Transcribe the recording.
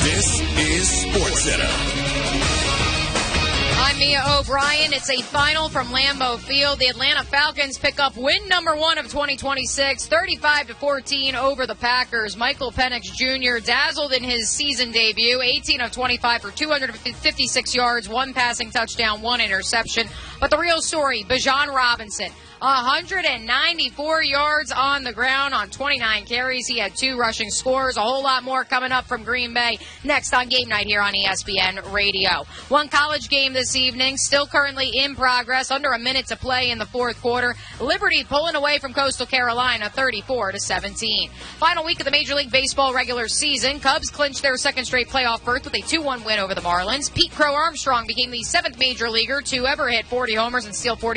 This is SportsCenter. I'm Mia O'Brien. It's a final from Lambeau Field. The Atlanta Falcons pick up win number 1 of 2026, 35-14 over the Packers. Michael Penix Jr. dazzled in his season debut, 18 of 25 for 256 yards, 1 passing touchdown, 1 interception. But the real story, Bijan Robinson. 194 yards on the ground on 29 carries. He had 2 rushing scores. A whole lot more coming up from Green Bay next on Game Night here on ESPN Radio. One college game this evening, still currently in progress. Under a minute to play in the fourth quarter. Liberty pulling away from Coastal Carolina 34-17. Final week of the Major League Baseball regular season. Cubs clinched their second straight playoff berth with a 2-1 win over the Marlins. Pete Crow Armstrong became the 7th major leaguer to ever hit 40 homers and steal 40